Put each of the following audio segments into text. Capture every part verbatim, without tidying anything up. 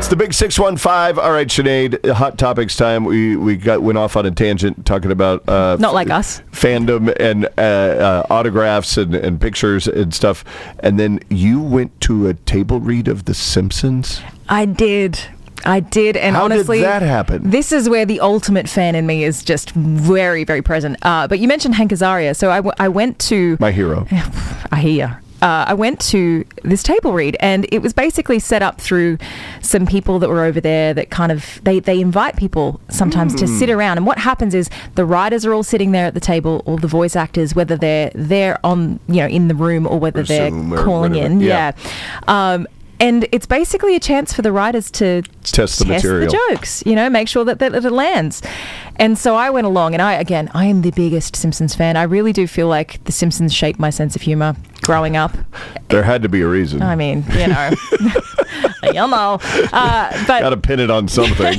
It's the big six one five. All right, Sinead, hot topics time. We we got went off on a tangent talking about uh, not like us fandom and uh, uh, autographs and, and pictures and stuff. And then you went to a table read of The Simpsons. I did. I did, and How honestly, did that happen? This is where the ultimate fan in me is just very, very present. Uh, but you mentioned Hank Azaria, so I, w- I went to my hero. I hear. Uh, I went to this table read, and it was basically set up through some people that were over there that kind of, they, they invite people sometimes mm. to sit around. And what happens is the writers are all sitting there at the table, all the voice actors, whether they're there on, you know, in the room or whether or they're Zoom calling or in. Yeah. yeah. Um, and it's basically a chance for the writers to test the test material, the jokes, you know, make sure that, that it lands. And so I went along, and I, again, I am the biggest Simpsons fan. I really do feel like The Simpsons shaped my sense of humor growing up. There had to be a reason. I mean, you know, you know, uh, but got to pin it on something.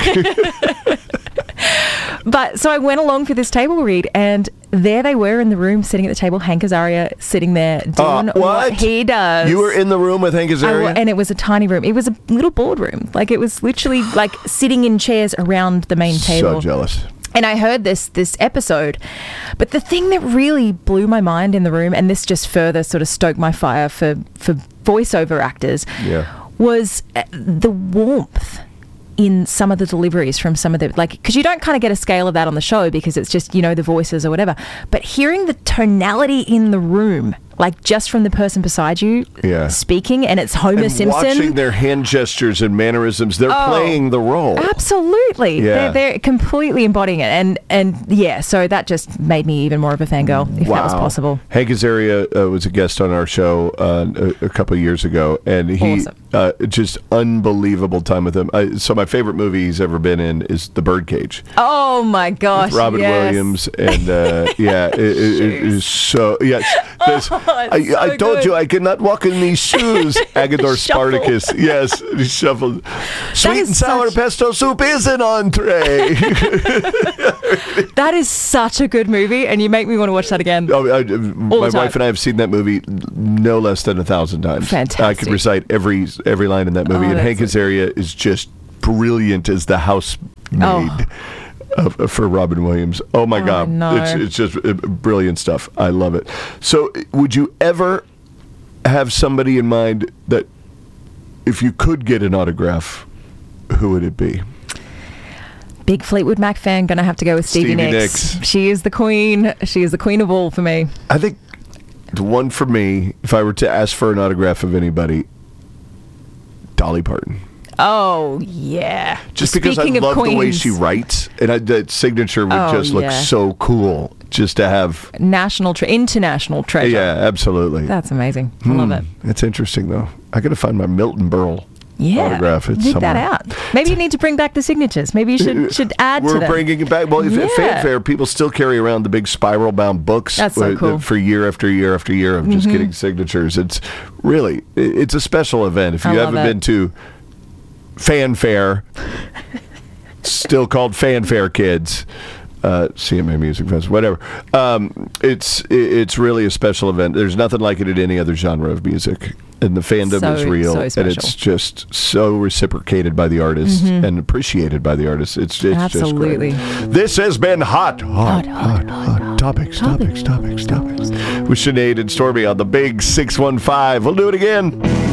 But so I went along for this table read, and there they were in the room, sitting at the table. Hank Azaria sitting there doing uh, what? what he does. You were in the room with Hank Azaria? I, and it was a tiny room. It was a little boardroom. Like, it was literally like sitting in chairs around the main table. So jealous. And I heard this this episode, but the thing that really blew my mind in the room, and this just further sort of stoked my fire for, for voiceover actors, yeah. was the warmth in some of the deliveries from some of the, like, because you don't kind of get a scale of that on the show because it's just, you know, the voices or whatever. But hearing the tonality in the room, like just from the person beside you yeah. speaking, and it's Homer and Simpson. Watching their hand gestures and mannerisms, they're oh, playing the role. Absolutely. Yeah. They're, they're completely embodying it. And, and yeah, so that just made me even more of a fangirl, if wow. that was possible. Hank Azaria uh, was a guest on our show uh, a, a couple of years ago, and he awesome. uh, just unbelievable time with him. I, so my favorite movie he's ever been in is The Birdcage. Oh my gosh. With Robin yes. Williams. And uh, yeah, it, it, it is so, yes. Oh, I, so I told good. you I could not walk in these shoes. Agador Spartacus. Yes, he shuffled. Sweet and sour such... pesto soup is an entree. That is such a good movie, and you make me want to watch that again. Oh, I, my wife and I have seen that movie no less than a thousand times. Fantastic. I could recite every every line in that movie, oh, and Hank Azaria is just brilliant as the housemaid. Oh. Of, for Robin Williams. Oh my oh, God. No. It's it's just uh, brilliant stuff. I love it. So would you ever have somebody in mind that if you could get an autograph, who would it be? Big Fleetwood Mac fan, gonna have to go with Stevie, Stevie Nicks. Nicks. She is the queen. She is the queen of all for me. I think the one for me, if I were to ask for an autograph of anybody, Dolly Parton. Oh, yeah. Just Speaking because I of love queens. the way she writes, and I, that signature would Oh, just look yeah. so cool just to have. National, tre- international treasure. Yeah, absolutely. That's amazing. I Hmm. love it. It's interesting, though. I got to find my Milton Berle Yeah. autograph. It's Dig somewhere. that out. Maybe you need to bring back the signatures. Maybe you should should add We're to them. bringing it back. Well, if Yeah. fanfare, people still carry around the big spiral-bound books That's so uh, cool. for year after year after year of just Mm-hmm. getting signatures. It's really, it- it's a special event. If you I love haven't it. been to Fanfare, still called Fanfare Kids, uh, C M A Music Fest, whatever. Um, it's it's really a special event. There's nothing like it in any other genre of music, and the fandom So- is real, so and special. it's just so reciprocated by the artists and appreciated by the artists. It's it's Absolutely. just great. This has been hot, hot, hot, hot, hot. Topics, topics, topics, topics. With Sinead and Stormy on the Big six one five. We'll do it again.